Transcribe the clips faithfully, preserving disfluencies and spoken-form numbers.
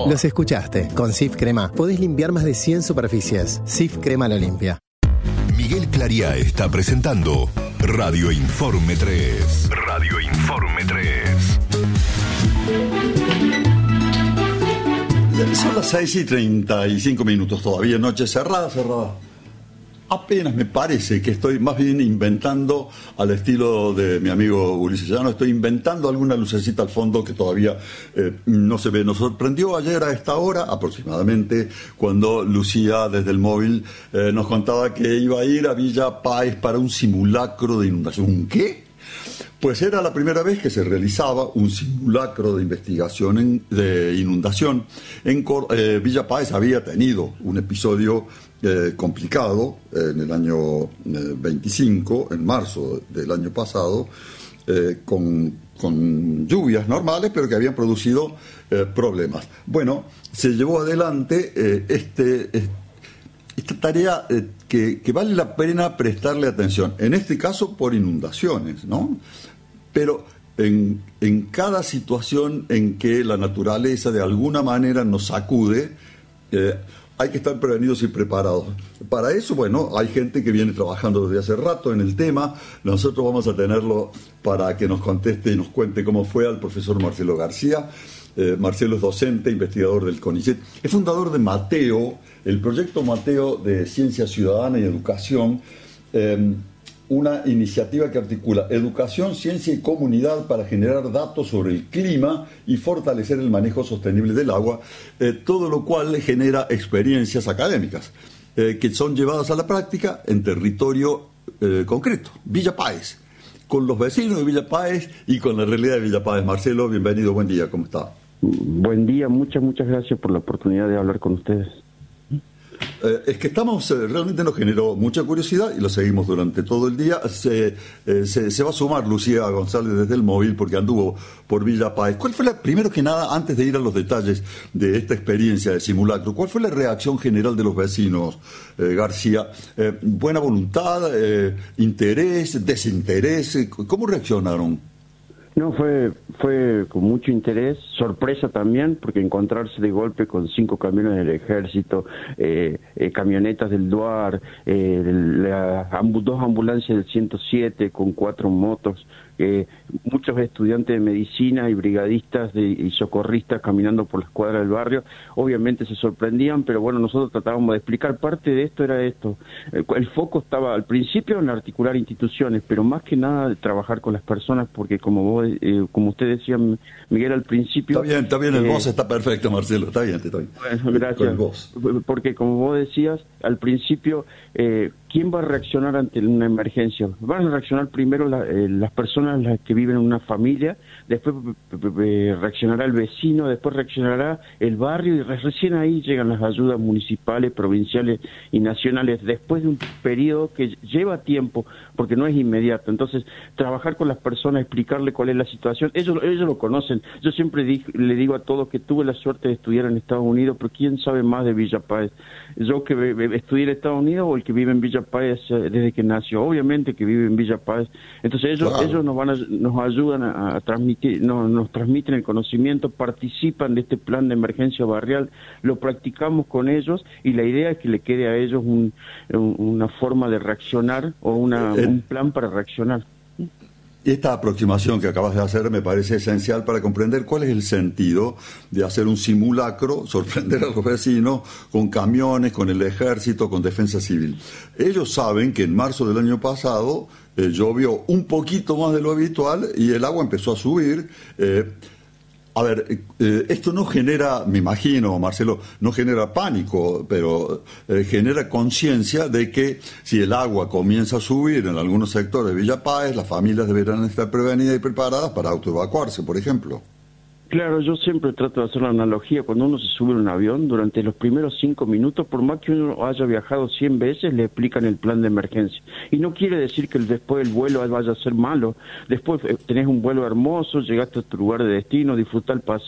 Los escuchaste. Con Cif Crema podés limpiar más de cien superficies. Cif Crema lo limpia. Miguel Clariá está presentando Radio Informe tres. Radio Informe tres. Son las seis y treinta y cinco minutos todavía, noche cerrada, cerrada. Apenas me parece que estoy más bien inventando, al estilo de mi amigo Ulises Llano, estoy inventando alguna lucecita al fondo que todavía eh, no se ve. Nos sorprendió ayer a esta hora, aproximadamente, cuando Lucía desde el móvil eh, nos contaba que iba a ir a Villa Páez para un simulacro de inundación. ¿Un qué? Pues era la primera vez que se realizaba un simulacro de investigación en, de inundación. En Cor- eh, Villa Páez había tenido un episodio eh, complicado eh, en el año eh, veinticinco, en marzo del año pasado, eh, con, con lluvias normales, pero que habían producido eh, problemas. Bueno, se llevó adelante eh, este... este Esta tarea eh, que, que vale la pena prestarle atención, en este caso por inundaciones, ¿no? Pero en, en cada situación en que la naturaleza de alguna manera nos sacude, eh, hay que estar prevenidos y preparados. Para eso, bueno, hay gente que viene trabajando desde hace rato en el tema. Nosotros vamos a tenerlo para que nos conteste y nos cuente cómo fue al profesor Marcelo García. Eh, Marcelo es docente, investigador del CONICET, es fundador de Mateo, el proyecto Mateo de Ciencia Ciudadana y Educación, eh, una iniciativa que articula educación, ciencia y comunidad para generar datos sobre el clima y fortalecer el manejo sostenible del agua, eh, todo lo cual genera experiencias académicas eh, que son llevadas a la práctica en territorio eh, concreto, Villa Páez, con los vecinos de Villa Páez y con la realidad de Villa Páez. Marcelo, bienvenido, buen día, ¿cómo está? Buen día, muchas, muchas gracias por la oportunidad de hablar con ustedes. Eh, es que estamos, eh, realmente nos generó mucha curiosidad y lo seguimos durante todo el día. Se, eh, se, se va a sumar Lucía González desde el móvil porque anduvo por Villa Páez. ¿Cuál fue la, primero que nada, antes de ir a los detalles de esta experiencia de simulacro, cuál fue la reacción general de los vecinos, eh, García? Eh, ¿Buena voluntad, eh, interés, desinterés? ¿Cómo reaccionaron? No, fue fue con mucho interés, sorpresa también, porque encontrarse de golpe con cinco camiones del ejército, eh, eh, camionetas del DUAR, eh, la, ambu, dos ambulancias del ciento siete con cuatro motos, eh, muchos estudiantes de medicina y brigadistas de, y socorristas caminando por las cuadras del barrio, obviamente se sorprendían, pero bueno, nosotros tratábamos de explicar, parte de esto era esto, el, el foco estaba al principio en articular instituciones, pero más que nada de trabajar con las personas, porque como vos, eh, como usted decía, Miguel, al principio... Está bien, está bien, el eh, voz está perfecto, Marcelo, está bien, está bien. Bueno, gracias, el voz. Porque como vos decías, al principio... Eh, ¿Quién va a reaccionar ante una emergencia? Van a reaccionar primero la, eh, las personas las que viven en una familia, después eh, reaccionará el vecino, después reaccionará el barrio y recién ahí llegan las ayudas municipales, provinciales y nacionales, después de un periodo que lleva tiempo, porque no es inmediato. Entonces, trabajar con las personas, explicarle cuál es la situación, ellos, ellos lo conocen. Yo siempre di, le digo a todos que tuve la suerte de estudiar en Estados Unidos, pero ¿quién sabe más de Villa Páez? Yo que estudié en Estados Unidos o el que vive en Villa Páez desde que nació, obviamente que vive en Villa Páez. Entonces ellos claro. ellos nos van a, nos ayudan a, a transmitir, nos, nos transmiten el conocimiento, participan de este plan de emergencia barrial, lo practicamos con ellos y la idea es que le quede a ellos un, un, una forma de reaccionar o una, eh, un plan para reaccionar. Esta aproximación que acabas de hacer me parece esencial para comprender cuál es el sentido de hacer un simulacro, sorprender a los vecinos con camiones, con el ejército, con defensa civil. Ellos saben que en marzo del año pasado eh, llovió un poquito más de lo habitual y el agua empezó a subir. Eh, A ver, eh, esto no genera, me imagino, Marcelo, no genera pánico, pero eh, genera conciencia de que si el agua comienza a subir en algunos sectores de Villa Páez, las familias deberán estar prevenidas y preparadas para autoevacuarse, por ejemplo. Claro, yo siempre trato de hacer la analogía, cuando uno se sube a un avión, durante los primeros cinco minutos, por más que uno haya viajado cien veces, le explican el plan de emergencia. Y no quiere decir que después el vuelo vaya a ser malo, después tenés un vuelo hermoso, llegaste a tu lugar de destino, disfrutá el paseo,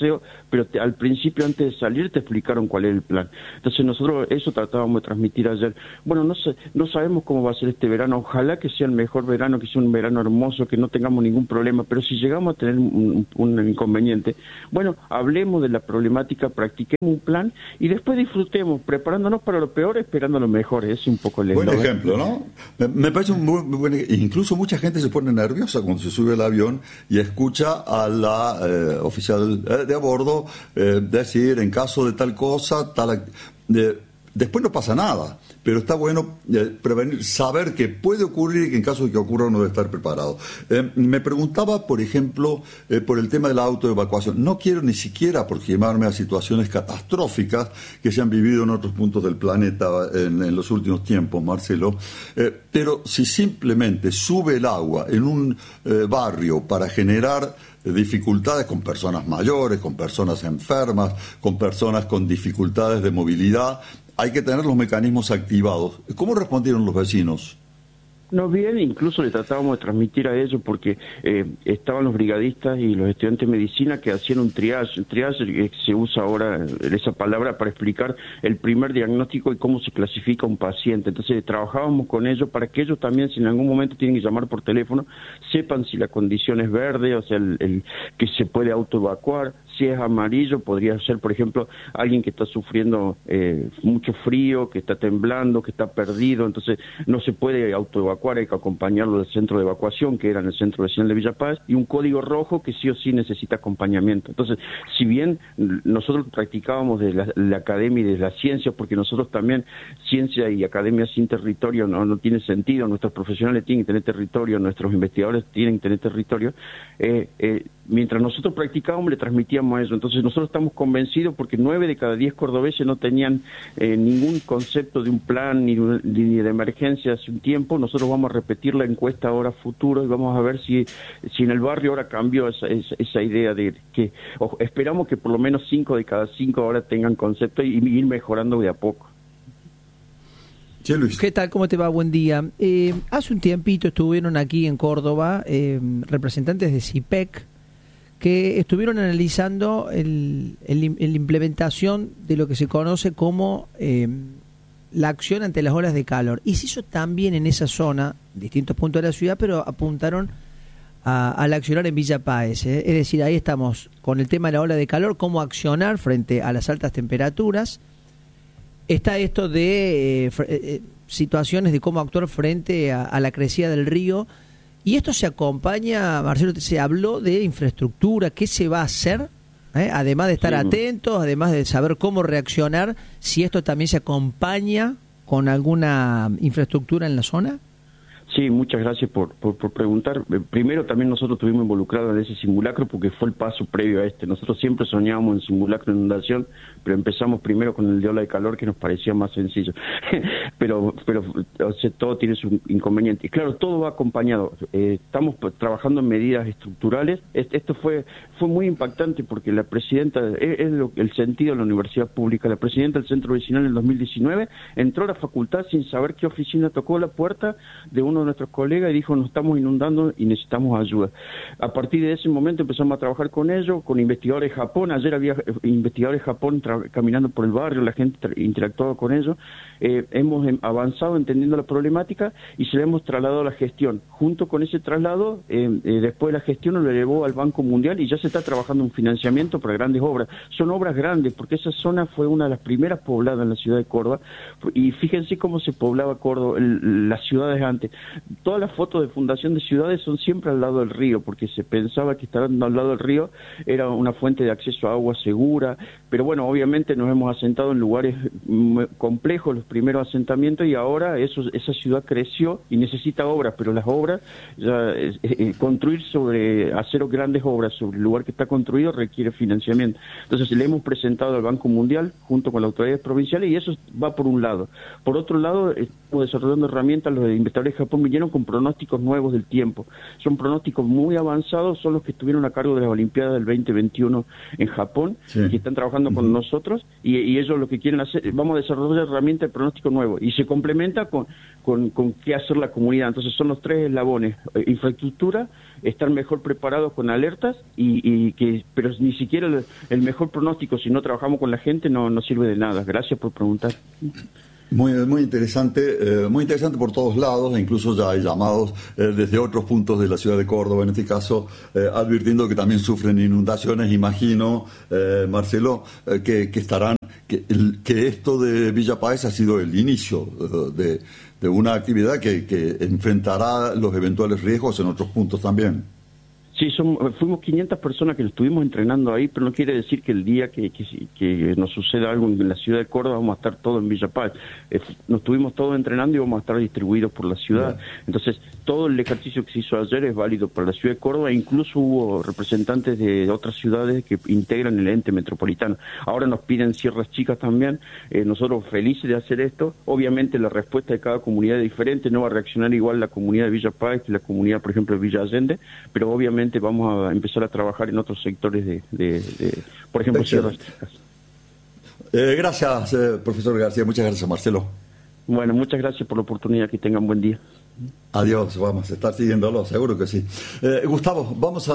pero te, al principio, antes de salir, te explicaron cuál es el plan. Entonces nosotros eso tratábamos de transmitir ayer. Bueno, no sé, no sabemos cómo va a ser este verano, ojalá que sea el mejor verano, que sea un verano hermoso, que no tengamos ningún problema, pero si llegamos a tener un, un inconveniente, bueno, hablemos de la problemática, practiquemos un plan y después disfrutemos, preparándonos para lo peor, esperando lo mejor. Es un poco el buen eslogan. ejemplo, ¿no? Me, me parece un muy, muy buen ejemplo. Incluso mucha gente se pone nerviosa cuando se sube al avión y escucha a la eh, oficial de a bordo eh, decir, en caso de tal cosa, tal... De, después no pasa nada, pero está bueno eh, prevenir, saber que puede ocurrir y que en caso de que ocurra uno debe estar preparado. Eh, me preguntaba, por ejemplo, eh, por el tema de la autoevacuación. No quiero ni siquiera aproximarme a situaciones catastróficas que se han vivido en otros puntos del planeta en, en los últimos tiempos, Marcelo, eh, pero si simplemente sube el agua en un eh, barrio para generar dificultades con personas mayores, con personas enfermas, con personas con dificultades de movilidad, hay que tener los mecanismos activados. ¿Cómo respondieron los vecinos? No, bien, incluso le tratábamos de transmitir a ellos porque eh, estaban los brigadistas y los estudiantes de medicina que hacían un triage. Un triage eh, se usa ahora esa palabra para explicar el primer diagnóstico y cómo se clasifica un paciente. Entonces trabajábamos con ellos para que ellos también, si en algún momento tienen que llamar por teléfono, sepan si la condición es verde, o sea, el, el que se puede autoevacuar. Si es amarillo, podría ser, por ejemplo, alguien que está sufriendo eh, mucho frío, que está temblando, que está perdido, entonces no se puede autoevacuar, hay que acompañarlo del centro de evacuación, que era en el centro vecinal de Villa Paz, y un código rojo que sí o sí necesita acompañamiento. Entonces, si bien nosotros practicábamos de la, la academia y de la ciencia, porque nosotros también, ciencia y academia sin territorio no, no tiene sentido, nuestros profesionales tienen que tener territorio, nuestros investigadores tienen que tener territorio, eh, eh, mientras nosotros practicábamos le transmitíamos eso. Entonces nosotros estamos convencidos porque nueve de cada diez cordobeses no tenían eh, ningún concepto de un plan ni, ni de emergencia hace un tiempo. Nosotros vamos a repetir la encuesta ahora futuro y vamos a ver si, si en el barrio ahora cambió esa, esa, esa idea de que o, esperamos que por lo menos cinco de cada cinco ahora tengan concepto y, y ir mejorando de a poco. Sí, Luis. ¿Qué tal? ¿Cómo te va? Buen día. Eh, hace un tiempito estuvieron aquí en Córdoba eh, representantes de CIPEC que estuvieron analizando el, el, el implementación de lo que se conoce como eh, la acción ante las olas de calor. Y se hizo también en esa zona, distintos puntos de la ciudad, pero apuntaron a, al accionar en Villa Páez. ¿eh? Es decir, ahí estamos con el tema de la ola de calor, cómo accionar frente a las altas temperaturas. Está esto de eh, eh, situaciones de cómo actuar frente a, a la crecida del río. Y esto se acompaña, Marcelo, se habló de infraestructura, ¿qué se va a hacer? ¿Eh? Además de estar sí. atentos, además de saber cómo reaccionar, si esto también se acompaña con alguna infraestructura en la zona. Sí, muchas gracias por, por, por preguntar. Primero, también nosotros estuvimos involucrados en ese simulacro porque fue el paso previo a este. Nosotros siempre soñábamos en simulacro de inundación, pero empezamos primero con el de ola de calor, que nos parecía más sencillo. pero pero o sea, todo tiene su inconveniente. Y claro, todo va acompañado. Eh, estamos trabajando en medidas estructurales. Esto fue fue muy impactante porque la presidenta, es, es lo, el sentido de la universidad pública, la presidenta del centro vecinal en el dos mil diecinueve entró a la facultad sin saber qué oficina, tocó la puerta de uno de nuestros colegas y dijo, nos estamos inundando y necesitamos ayuda. A partir de ese momento empezamos a trabajar con ellos, con investigadores de Japón. Ayer había investigadores de Japón caminando por el barrio, la gente interactuaba con ellos. Eh, hemos avanzado entendiendo la problemática y se le hemos trasladado a la gestión. Junto con ese traslado, eh, eh, después de la gestión lo elevó al Banco Mundial y ya se está trabajando un financiamiento para grandes obras. Son obras grandes porque esa zona fue una de las primeras pobladas en la ciudad de Córdoba y fíjense cómo se poblaba Córdoba, el, las ciudades antes. Todas las fotos de fundación de ciudades son siempre al lado del río, porque se pensaba que estar al lado del río era una fuente de acceso a agua segura, pero bueno, obviamente nos hemos asentado en lugares complejos, los primeros asentamientos, y ahora eso, esa ciudad creció y necesita obras, pero las obras, ya, eh, eh, construir sobre, hacer grandes obras sobre el lugar que está construido requiere financiamiento. Entonces le hemos presentado al Banco Mundial junto con las autoridades provinciales y eso va por un lado. Por otro lado, estamos desarrollando herramientas, los investigadores de Japón vinieron con pronósticos nuevos del tiempo. Son pronósticos muy avanzados, son los que estuvieron a cargo de las Olimpiadas del veinte veintiuno en Japón, sí. que están trabajando uh-huh. con nosotros, y, y ellos lo que quieren hacer, vamos a desarrollar herramientas de pronóstico nuevo, y se complementa con, con, con qué hacer la comunidad. Entonces son los tres eslabones, eh, infraestructura, estar mejor preparados con alertas, y, y que pero ni siquiera el, el mejor pronóstico, si no trabajamos con la gente, no, no sirve de nada. Gracias por preguntar. Muy, muy interesante, eh, muy interesante por todos lados, e incluso ya hay llamados eh, desde otros puntos de la ciudad de Córdoba, en este caso, eh, advirtiendo que también sufren inundaciones. Imagino, eh, Marcelo, eh, que, que estarán, que, el, que esto de Villa Páez ha sido el inicio eh, de, de una actividad que, que enfrentará los eventuales riesgos en otros puntos también. Sí, somos, fuimos quinientas personas que lo estuvimos entrenando ahí, pero no quiere decir que el día que, que, que nos suceda algo en la ciudad de Córdoba vamos a estar todos en Villa Páez. Eh, nos estuvimos todos entrenando y vamos a estar distribuidos por la ciudad. Yeah. Entonces, todo el ejercicio que se hizo ayer es válido para la ciudad de Córdoba, e incluso hubo representantes de otras ciudades que integran el ente metropolitano. Ahora nos piden Sierras Chicas también. Eh, nosotros felices de hacer esto. Obviamente la respuesta de cada comunidad es diferente, no va a reaccionar igual la comunidad de Villa Páez que la comunidad, por ejemplo, de Villa Allende, pero obviamente vamos a empezar a trabajar en otros sectores de, de, de por ejemplo, Sierras Chicas. Eh, gracias, eh, profesor García. Muchas gracias, Marcelo. Bueno, muchas gracias por la oportunidad. Que tengan buen día. Adiós, vamos a estar siguiéndolo, seguro que sí. Eh, Gustavo, vamos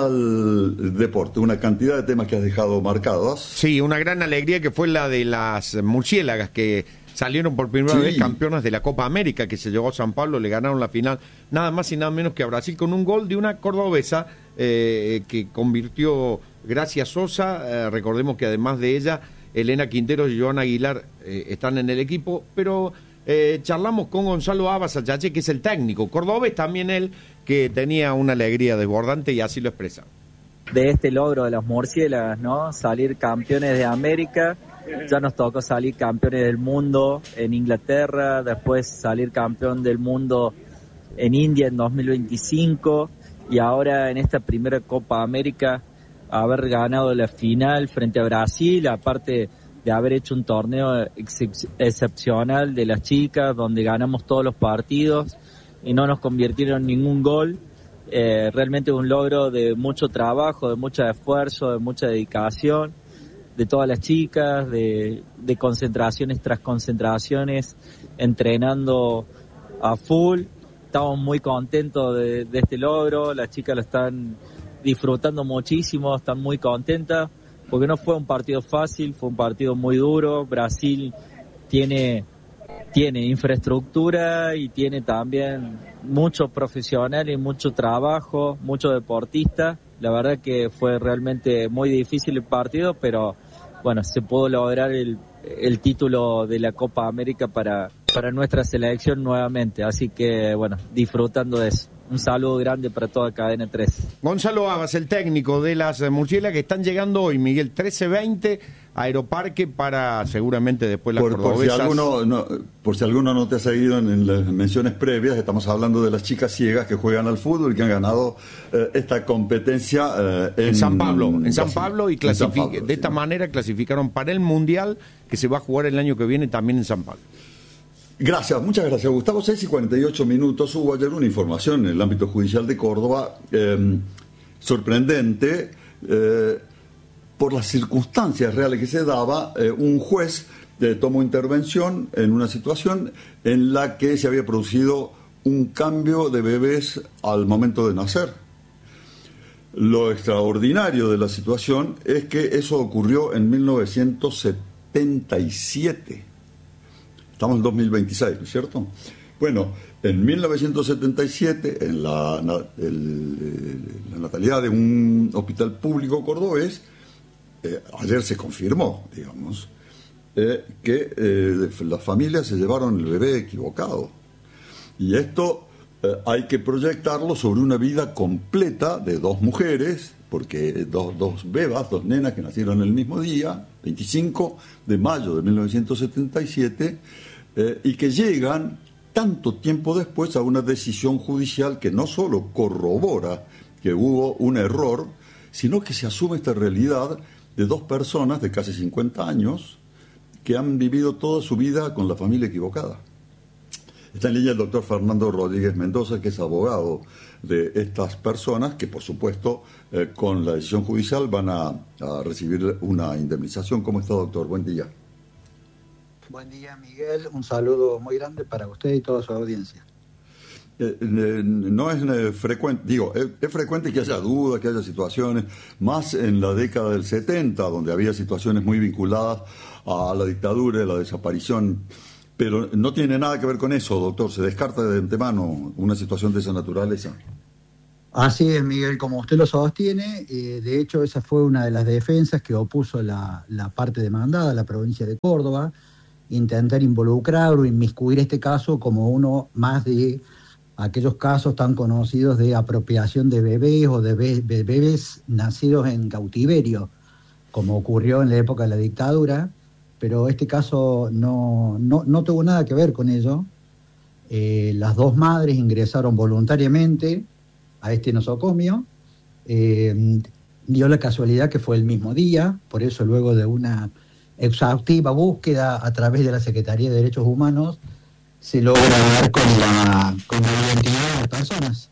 al deporte. Una cantidad de temas que has dejado marcados. Sí, una gran alegría que fue la de las murciélagas que salieron por primera sí. vez campeonas de la Copa América, que se llevó a San Pablo, le ganaron la final nada más y nada menos que a Brasil, con un gol de una cordobesa eh, que convirtió Gracia Sosa. Eh, recordemos que además de ella, Elena Quinteros y Joana Aguilar eh, están en el equipo, pero eh, charlamos con Gonzalo Abas Ayache, que es el técnico cordobés, también él, que tenía una alegría desbordante y así lo expresa. De este logro de las murciélagas, ¿no? Salir campeones de América. Ya nos tocó salir campeones del mundo en Inglaterra, después salir campeón del mundo en India en dos mil veinticinco, y ahora en esta primera Copa América haber ganado la final frente a Brasil, aparte de haber hecho un torneo ex- excepcional de las chicas, donde ganamos todos los partidos y no nos convirtieron en ningún gol. Eh, realmente un logro de mucho trabajo, de mucho esfuerzo, de mucha dedicación de todas las chicas, de, de concentraciones tras concentraciones, entrenando a full. Estamos muy contentos de, de este logro, las chicas lo están disfrutando muchísimo, están muy contentas, porque no fue un partido fácil, fue un partido muy duro. Brasil tiene, tiene infraestructura y tiene también muchos profesionales y mucho trabajo, muchos deportistas. La verdad que fue realmente muy difícil el partido, pero bueno, se pudo lograr el, el título de la Copa América para, para nuestra selección nuevamente. Así que bueno, disfrutando de eso. Un saludo grande para toda Cadena tres. Gonzalo Abas, el técnico de las murciélagas, que están llegando hoy, Miguel, trece veinte, Aeroparque, para seguramente después las por, cordobesas. Por si, alguno, no, por si alguno no te ha seguido en, en las menciones previas, estamos hablando de las chicas ciegas que juegan al fútbol y que han ganado eh, esta competencia eh, en, en San Pablo. En San Pablo, y clasific- San Pablo, de esta sí. manera clasificaron para el Mundial, que se va a jugar el año que viene también en San Pablo. Gracias, muchas gracias, Gustavo. seis y cuarenta y ocho minutos. Hubo ayer una información en el ámbito judicial de Córdoba eh, sorprendente eh, por las circunstancias reales que se daba. Eh, un juez eh, tomó intervención en una situación en la que se había producido un cambio de bebés al momento de nacer. Lo extraordinario de la situación es que eso ocurrió en mil novecientos setenta y siete. Estamos en dos mil veintiséis, ¿no es cierto? Bueno, en mil novecientos setenta y siete, en la, el, la natalidad de un hospital público cordobés, eh, ayer se confirmó, digamos, eh, que eh, las familias se llevaron el bebé equivocado. Y esto eh, hay que proyectarlo sobre una vida completa de dos mujeres, porque dos, dos bebas, dos nenas que nacieron el mismo día, veinticinco de mayo de mil novecientos setenta y siete, eh, y que llegan tanto tiempo después a una decisión judicial que no solo corrobora que hubo un error, sino que se asume esta realidad de dos personas de casi cincuenta años que han vivido toda su vida con la familia equivocada. Está en línea el doctor Fernando Rodríguez Mendoza, que es abogado de estas personas, que por supuesto eh, con la decisión judicial van a, a recibir una indemnización. ¿Cómo está, doctor? Buen día. Buen día, Miguel. Un saludo muy grande para usted y toda su audiencia. Eh, eh, no es eh, frecuente, digo, es, es frecuente que haya dudas, que haya situaciones, más en la década del setenta, donde había situaciones muy vinculadas a la dictadura y la desaparición, pero no tiene nada que ver con eso, doctor, se descarta de antemano una situación de esa naturaleza. Así es, Miguel, como usted lo sostiene, eh, de hecho esa fue una de las defensas que opuso la, la parte demandada, la provincia de Córdoba, intentar involucrar o inmiscuir este caso como uno más de aquellos casos tan conocidos de apropiación de bebés o de be- de bebés nacidos en cautiverio, como ocurrió en la época de la dictadura, pero este caso no, no, no tuvo nada que ver con ello. Eh, las dos madres ingresaron voluntariamente a este nosocomio, eh, dio la casualidad que fue el mismo día, por eso luego de una exhaustiva búsqueda a través de la Secretaría de Derechos Humanos, se logra dar con la, con la identidad de las personas.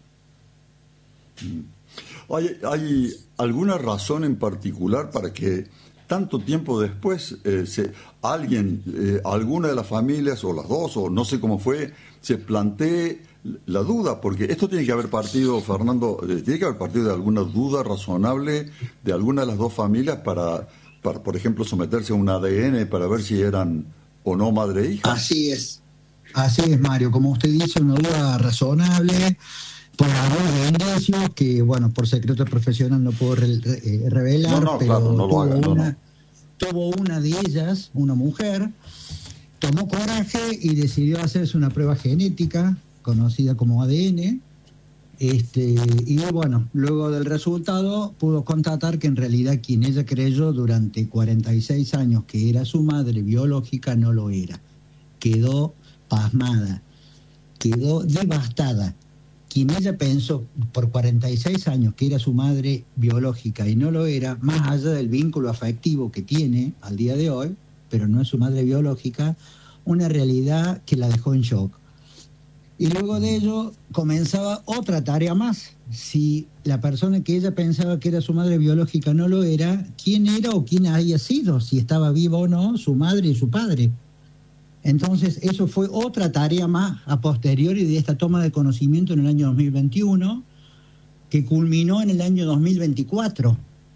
¿Hay, ¿Hay alguna razón en particular para que tanto tiempo después eh, se, alguien, eh, alguna de las familias, o las dos, o no sé cómo fue, se plantee la duda? Porque esto tiene que haber partido, Fernando, eh, tiene que haber partido de alguna duda razonable de alguna de las dos familias para, para, por ejemplo, someterse a un A D N para ver si eran o no madre e hija. Así es. Así es, Mario, como usted dice, una duda razonable por algunos indicios que, bueno, por secreto profesional no puedo re, re, revelar, no, no, pero claro, no tuvo, lo haga, no, una, no. tuvo una de ellas, una mujer, tomó coraje y decidió hacerse una prueba genética, conocida como A D N, este, y bueno, luego del resultado pudo constatar que en realidad quien ella creyó durante cuarenta y seis años que era su madre biológica no lo era. Quedó pasmada, quedó devastada. Quien ella pensó por cuarenta y seis años que era su madre biológica y no lo era, más allá del vínculo afectivo que tiene al día de hoy, pero no es su madre biológica, una realidad que la dejó en shock. Y luego de ello comenzaba otra tarea más. Si la persona que ella pensaba que era su madre biológica no lo era, ¿quién era o quién había sido? Si estaba vivo o no, su madre y su padre. Entonces, eso fue otra tarea más a posteriori de esta toma de conocimiento en el año dos mil veintiuno, que culminó en el año dos mil veinticuatro,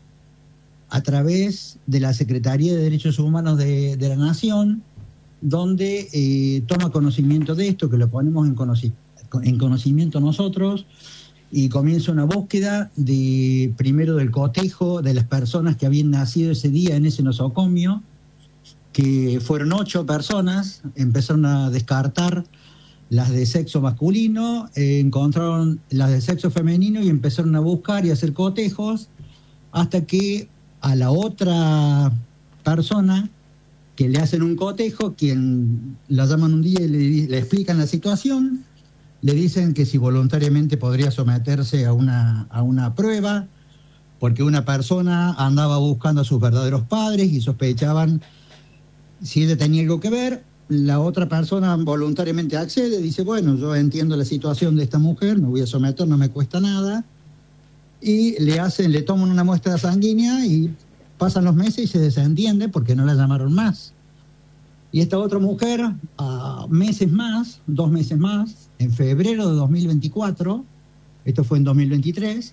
a través de la Secretaría de Derechos Humanos de, de la Nación, donde eh, toma conocimiento de esto, que lo ponemos en, conoci- en conocimiento nosotros, y comienza una búsqueda de primero del cotejo de las personas que habían nacido ese día en ese nosocomio, que fueron ocho personas, empezaron a descartar las de sexo masculino, eh, encontraron las de sexo femenino y empezaron a buscar y a hacer cotejos, hasta que a la otra persona que le hacen un cotejo, quien la llaman un día y le, le explican la situación, le dicen que si voluntariamente podría someterse a una, a una prueba, porque una persona andaba buscando a sus verdaderos padres y sospechaban si ella tenía algo que ver. La otra persona voluntariamente accede, dice, bueno, yo entiendo la situación de esta mujer, me voy a someter, no me cuesta nada, y le hacen, le toman una muestra sanguínea y pasan los meses y se desentiende porque no la llamaron más. Y esta otra mujer, a meses más, dos meses más, en febrero de dos mil veinticuatro, esto fue en dos mil veintitrés,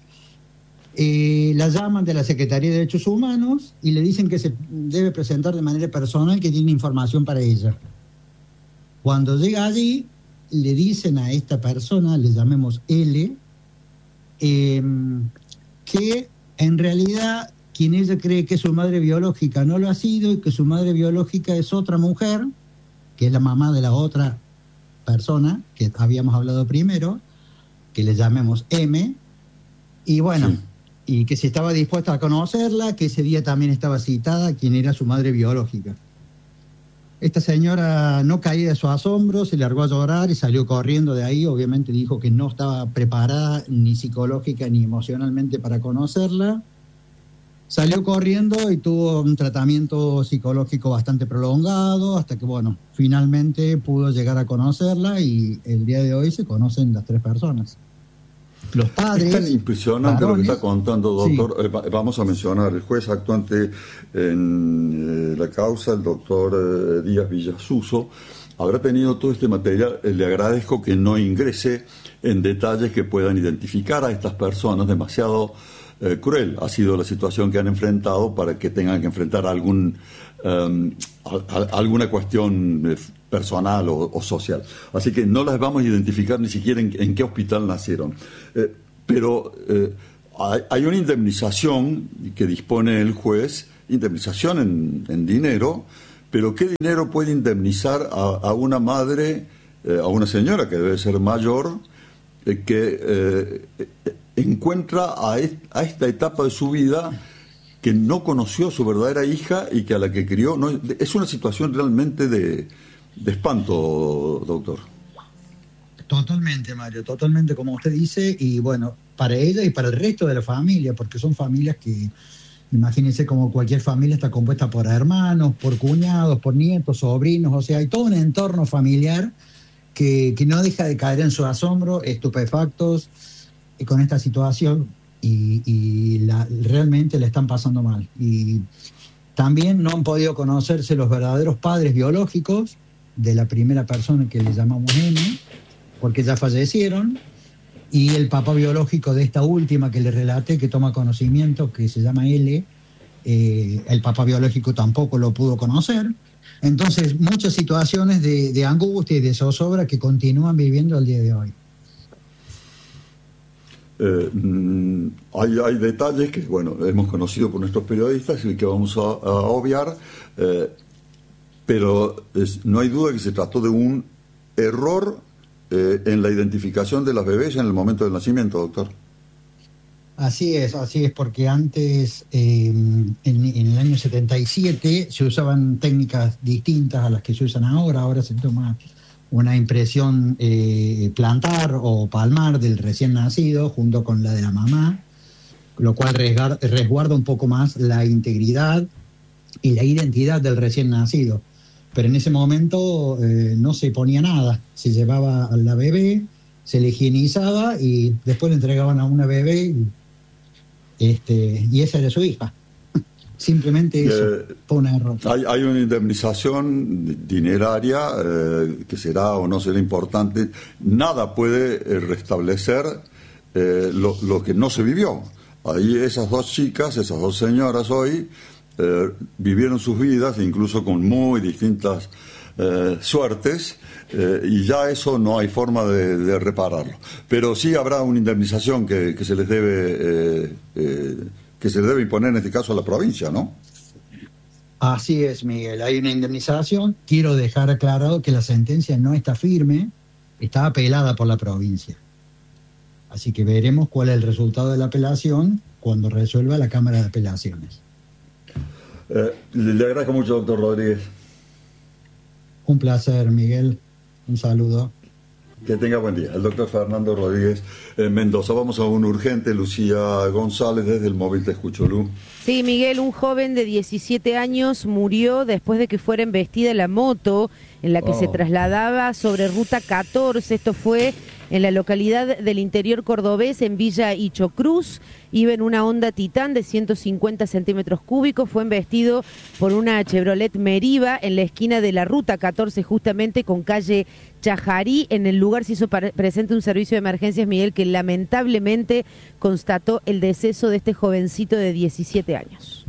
Eh, la llaman de la Secretaría de Derechos Humanos y le dicen que se debe presentar de manera personal, que tiene información para ella. Cuando llega allí, le dicen a esta persona, le llamemos L, eh, que en realidad quien ella cree que es su madre biológica no lo ha sido, y que su madre biológica es otra mujer, que es la mamá de la otra persona que habíamos hablado primero, que le llamemos M, y bueno, sí. Y que si estaba dispuesta a conocerla, que ese día también estaba citada quien era su madre biológica. Esta señora no caía de su asombro, se largó a llorar y salió corriendo de ahí. Obviamente dijo que no estaba preparada ni psicológica ni emocionalmente para conocerla. Salió corriendo y tuvo un tratamiento psicológico bastante prolongado, hasta que, bueno, finalmente pudo llegar a conocerla, y el día de hoy se conocen las tres personas. Los padres, es tan impresionante varones, lo que está contando, doctor. Sí. Eh, vamos a mencionar el juez actuante en eh, la causa, el doctor eh, Díaz Villasuso, habrá tenido todo este material. Le agradezco que no ingrese en detalles que puedan identificar a estas personas. Demasiado eh, cruel ha sido la situación que han enfrentado para que tengan que enfrentar algún um, a, a, alguna cuestión eh, personal o, o social. Así que no las vamos a identificar ni siquiera en, en qué hospital nacieron. Eh, pero eh, hay, hay una indemnización que dispone el juez, indemnización en, en dinero, pero ¿qué dinero puede indemnizar a, a una madre, eh, a una señora que debe ser mayor, eh, que eh, eh, encuentra a, est- a esta etapa de su vida que no conoció a su verdadera hija y que a la que crió? No, es una situación realmente de, de espanto, doctor. Totalmente, Mario, totalmente como usted dice, y bueno, para ella y para el resto de la familia, porque son familias que, imagínense, como cualquier familia está compuesta por hermanos, por cuñados, por nietos, sobrinos, o sea, hay todo un entorno familiar que, que no deja de caer en su asombro, estupefactos eh, con esta situación, y, y la, realmente le están pasando mal. Y también no han podido conocerse los verdaderos padres biológicos de la primera persona que le llamamos M, porque ya fallecieron, y el papá biológico de esta última que le relaté, que toma conocimiento, que se llama L, eh, el papá biológico tampoco lo pudo conocer. Entonces, muchas situaciones de, de angustia y de zozobra que continúan viviendo al día de hoy. Eh, mm, hay, hay detalles que, bueno, hemos conocido por nuestros periodistas y que vamos a, a obviar, eh, pero es, no hay duda que se trató de un error eh, en la identificación de las bebés en el momento del nacimiento, doctor. Así es, así es, porque antes, eh, en, en el año setenta y siete, se usaban técnicas distintas a las que se usan ahora. Ahora se toma una impresión eh, plantar o palmar del recién nacido junto con la de la mamá, lo cual resguarda, resguarda un poco más la integridad y la identidad del recién nacido. Pero en ese momento eh, no se ponía nada, se llevaba a la bebé, se le higienizaba y después le entregaban a una bebé y, este, y esa era su hija. Simplemente eso, eh, fue un error. Hay, hay una indemnización dineraria eh, que será o no será importante. Nada puede eh, restablecer eh, lo, lo que no se vivió. Ahí esas dos chicas, esas dos señoras hoy, eh, vivieron sus vidas, incluso con muy distintas eh, suertes, eh, y ya eso no hay forma de, de repararlo. Pero sí habrá una indemnización que, que se les debe... Eh, eh, que se debe imponer en este caso a la provincia, ¿no? Así es, Miguel, hay una indemnización. Quiero dejar aclarado que la sentencia no está firme, está apelada por la provincia. Así que veremos cuál es el resultado de la apelación cuando resuelva la Cámara de Apelaciones. Eh, le, le agradezco mucho, doctor Rodríguez. Un placer, Miguel. Un saludo. Que tenga buen día. El doctor Fernando Rodríguez eh, Mendoza. Vamos a un urgente. Lucía González desde el móvil. Te escucho, Lu. Sí, Miguel, un joven de diecisiete años murió después de que fuera embestida la moto en la que oh. se trasladaba sobre Ruta catorce. Esto fue en la localidad del interior cordobés, en Villa Ichocruz. Iba en una Honda Titán de ciento cincuenta centímetros cúbicos. Fue embestido por una Chevrolet Meriva en la esquina de la Ruta catorce, justamente con calle Chajarí. En el lugar se hizo presente un servicio de emergencias, Miguel, que lamentablemente constató el deceso de este jovencito de diecisiete años.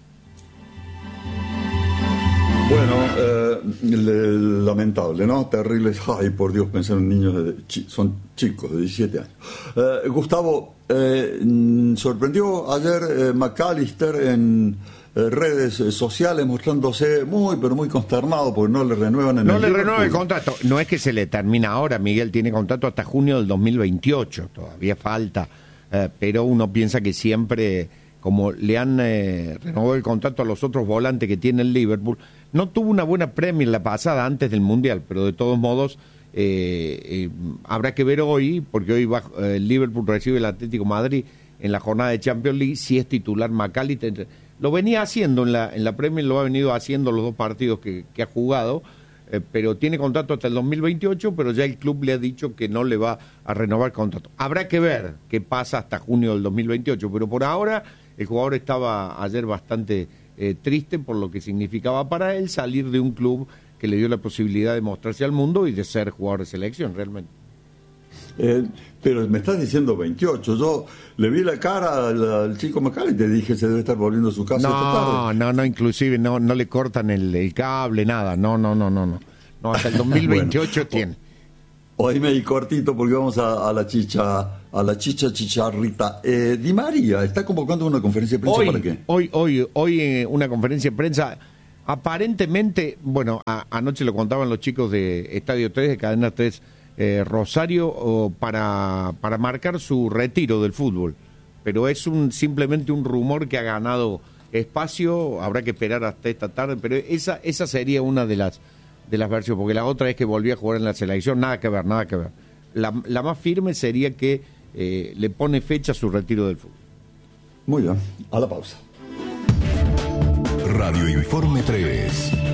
Bueno, eh, le, lamentable, ¿no? Terrible. Ay, por Dios, pensar en niños, de, chi, son chicos de diecisiete años. Eh, Gustavo, eh, sorprendió ayer eh, McAllister en eh, redes eh, sociales mostrándose muy, pero muy consternado porque no le renuevan en no el le Liverpool. renueva el contrato. No es que se le termina ahora, Miguel tiene contrato hasta junio del dos mil veintiocho, todavía falta, eh, pero uno piensa que siempre, como le han eh, renovado el contrato a los otros volantes que tiene el Liverpool, no tuvo una buena Premier la pasada antes del Mundial, pero de todos modos eh, eh, habrá que ver hoy, porque hoy va, eh, el Liverpool recibe el Atlético de Madrid en la jornada de Champions League, si es titular McAllister. Lo venía haciendo en la en la Premier, lo ha venido haciendo los dos partidos que, que ha jugado, eh, pero tiene contrato hasta el dos mil veintiocho, pero ya el club le ha dicho que no le va a renovar contrato. Habrá que ver qué pasa hasta junio del dos mil veintiocho, pero por ahora el jugador estaba ayer bastante... Eh, triste por lo que significaba para él salir de un club que le dio la posibilidad de mostrarse al mundo y de ser jugador de selección, realmente. Eh, pero me estás diciendo veintiocho. Yo le vi la cara al, al chico Macal y te dije se debe estar volviendo a su casa no, esta tarde. No, no, inclusive no, no le cortan el, el cable, nada. No, no, no, no, no. No, hasta el dos mil veintiocho bueno, tiene. Oíme y cortito porque vamos a, a la chicha, a la chicha chicharrita. Eh, Di María está convocando una conferencia de prensa hoy, para qué? Hoy, hoy, hoy eh, una conferencia de prensa. Aparentemente, bueno, a, anoche lo contaban los chicos de Estadio tres, de Cadena tres. Eh, Rosario o para, para marcar su retiro del fútbol, pero es un simplemente un rumor que ha ganado espacio, habrá que esperar hasta esta tarde, pero esa esa sería una de las de las versiones, porque la otra es que volvía a jugar en la selección, nada que ver, nada que ver. La, la más firme sería que eh, le pone fecha a su retiro del fútbol. Muy bien, a la pausa. Radio Informe tres.